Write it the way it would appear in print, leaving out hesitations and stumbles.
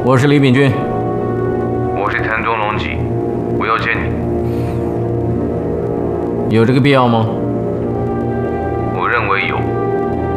我是李秉钧。 我是田中龙吉，我要见你。 有这个必要吗？